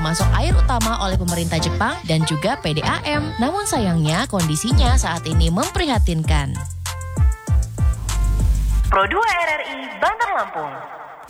termasuk air utama oleh pemerintah Jepang dan juga PDAM. Namun sayangnya kondisinya saat ini memprihatinkan. Pro 2 RRI Bantar Lampung.